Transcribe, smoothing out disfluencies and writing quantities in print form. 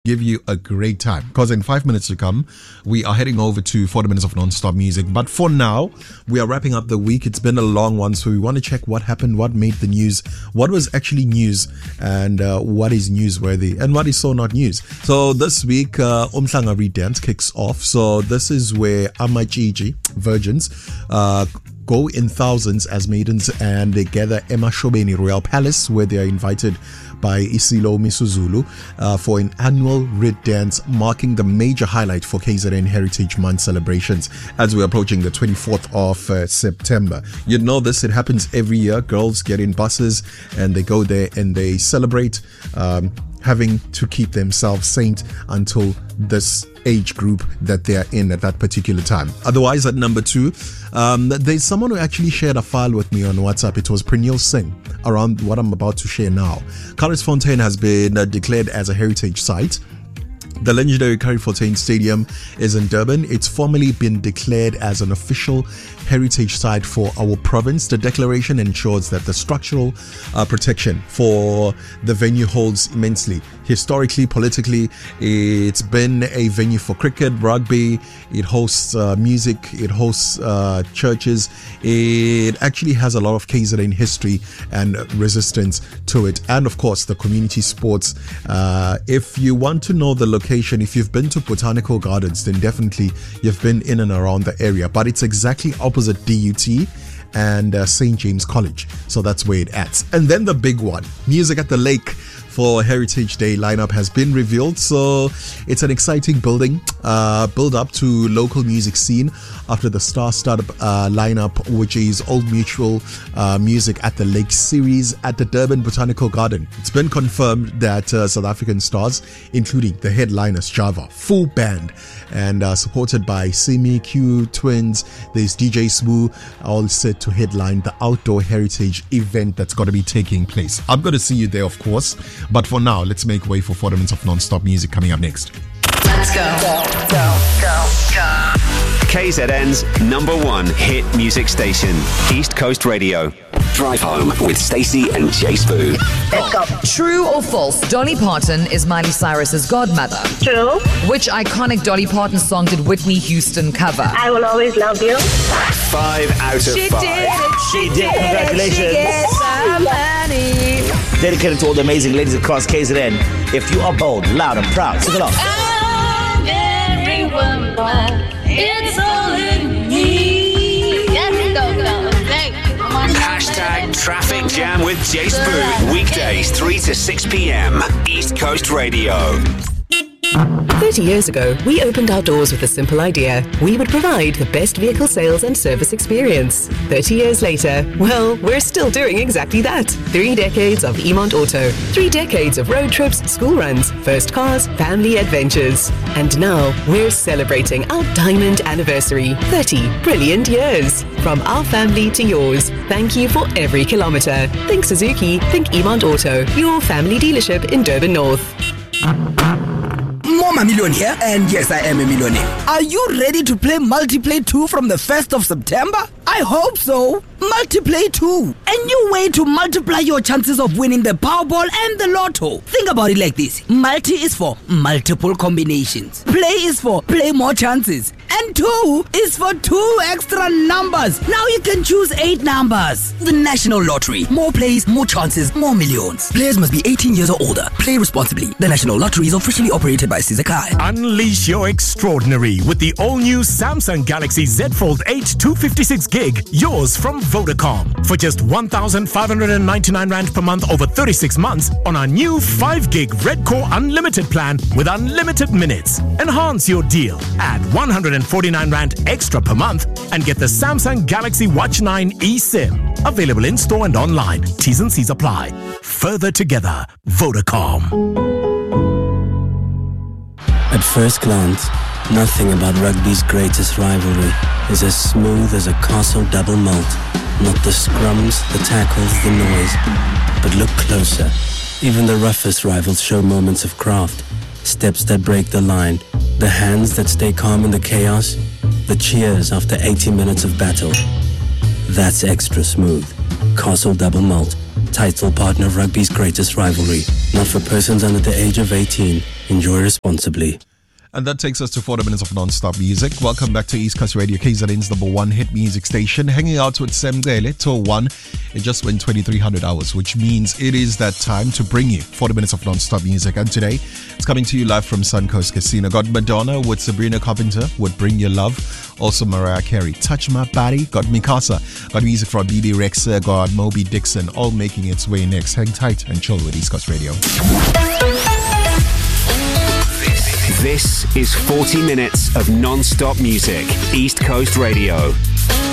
give you a great time, because in 5 minutes to come we are heading over to 40 minutes of non-stop music. But for now, we are wrapping up the week. It's been a long one, so we want to check what happened, what made the news, what was actually news, and what is newsworthy and what is so not news. So this week, Umhlanga Redance kicks off. So this is where Amajiji virgins go in thousands as maidens, and they gather Emashobeni Royal Palace, where they are invited by Isilo Misuzulu for an annual Red Dance, marking the major highlight for KZN Heritage Month celebrations as we're approaching the 24th of September. You know this, it happens every year. Girls get in buses and they go there and they celebrate, having to keep themselves sane until this age group that they are in at that particular time. Otherwise, at number 2, there's someone who actually shared a file with me on WhatsApp. It was Pranil Singh, around what I'm about to share now. Carricksfontein has been declared as a heritage site. The legendary Carricksfontein Stadium is in Durban. It's formally been declared as an official heritage site for our province. The declaration ensures that the structural protection for the venue holds immensely. Historically, politically, it's been a venue for cricket, rugby. It hosts music. It hosts churches. It actually has a lot of KZN history and resistance to it. And of course, the community sports. If you want to know the location, if you've been to Botanical Gardens, then definitely you've been in and around the area. But it's exactly opposite DUT and St. James College. So that's where it at. And then the big one, Music at the Lake for Heritage Day lineup has been revealed. So it's an exciting build up to local music scene after the star-studded lineup, which is Old Mutual Music at the Lake series at the Durban Botanical Garden. It's been confirmed that South African stars, including the headliners Java, full band, and supported by Simi Q Twins, there's DJ Smooth, all set to headline the outdoor heritage event that's got to be taking place. I'm going to see you there, of course. But for now, let's make way for 40 minutes of non-stop music coming up next. Let's go. KZN's #1 hit music station, East Coast Radio. Drive home with Stacey and Jay Spoo. Let's go. True or false? Dolly Parton is Miley Cyrus's godmother. True. Which iconic Dolly Parton song did Whitney Houston cover? I Will Always Love You. 5 out of 5. She did. Congratulations. She gets some money. Dedicated to all the amazing ladies across KZN. If you are bold, loud, and proud, sing along. I'm very woman. It's all in me. Yes, go. Thank you. Hashtag Traffic Jam with Jay Spoo. Weekdays 3 to 6 p.m. East Coast Radio. 30 years ago, we opened our doors with a simple idea. We would provide the best vehicle sales and service experience. 30 years later, well, we're still doing exactly that. 3 decades of Emont Auto. 3 decades of road trips, school runs, first cars, family adventures. And now, we're celebrating our diamond anniversary. 30 brilliant years. From our family to yours. Thank you for every kilometer. Think Suzuki, think Emont Auto. Your family dealership in Durban North. Mama Millionaire, and yes, I am a millionaire. Are you ready to play Multiplay 2 from the 1st of September? I hope so. Multiplay 2, a new way to multiply your chances of winning the Powerball and the Lotto. Think about it like this. Multi is for multiple combinations. Play is for play more chances. And 2 is for 2 extra numbers. Now you can choose 8 numbers. The National Lottery. More plays, more chances, more millions. Players must be 18 years or older. Play responsibly. The National Lottery is officially operated by Sizakai. Unleash your extraordinary with the all-new Samsung Galaxy Z Fold 8 256 gig. Yours from Vodacom. For just 1,599 Rand per month over 36 months on our new 5 gig Red Core Unlimited plan with unlimited minutes. Enhance your deal. Add 149 Rand extra per month and get the Samsung Galaxy Watch 9 eSIM. Available in store and online. T's and C's apply. Further together, Vodacom. At first glance, nothing about rugby's greatest rivalry is as smooth as a Castle double malt. Not the scrums, the tackles, the noise. But look closer. Even the roughest rivals show moments of craft. Steps that break the line. The hands that stay calm in the chaos. The cheers after 80 minutes of battle. That's extra smooth. Castle double malt. title partner of rugby's greatest rivalry. Not for persons under the age of 18. Enjoy responsibly. And that takes us to 40 minutes of non-stop music. Welcome back to East Coast Radio, KZN's #1 hit music station. Hanging out with Semgele till 1. It just went 2300 hours, which means it is that time to bring you 40 minutes of non-stop music. And today, it's coming to you live from Suncoast Casino. Got Madonna with Sabrina Carpenter with Bring Your Love. Also Mariah Carey, Touch My Body. Got Mikasa. Got music from BB Rexa. Got Moby Dixon, all making its way next. Hang tight and chill with East Coast Radio. This is 40 minutes of non-stop music. East Coast Radio.